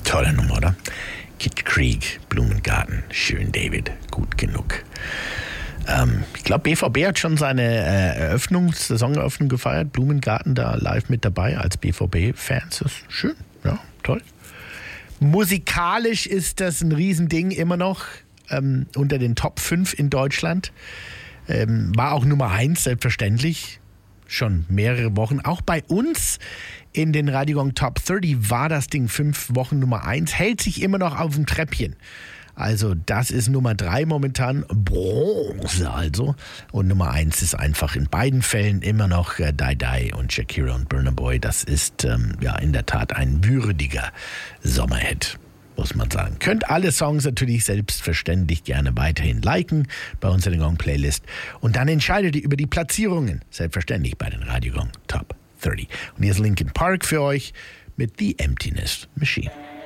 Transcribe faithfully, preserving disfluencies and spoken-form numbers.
Tolle Nummer, oder? Kid Creek, Blumengarten, schön David, gut genug. Ähm, ich glaube, B V B hat schon seine äh, Eröffnung, Saisoneröffnung gefeiert. Blumengarten da live mit dabei als B V B-Fans. Das ist schön, ja, toll. Musikalisch ist das ein Riesending immer noch ähm, unter den Top fünf in Deutschland. Ähm, war auch Nummer eins, selbstverständlich. Schon mehrere Wochen. Auch bei uns in den Radiogong Top dreißig war das Ding fünf Wochen Nummer eins. Hält sich immer noch auf dem Treppchen. Also das ist Nummer drei momentan, Bronze also. Und Nummer eins ist einfach in beiden Fällen immer noch äh, Die Die und Shakira und Burna Boy. Das ist ähm, ja in der Tat ein würdiger Sommerhit, muss man sagen. Könnt alle Songs natürlich selbstverständlich gerne weiterhin liken bei uns in der Gong-Playlist. Und dann entscheidet ihr über die Platzierungen, selbstverständlich bei den Radiogong Top dreißig. Und hier ist Linkin Park für euch mit The Emptiness Machine.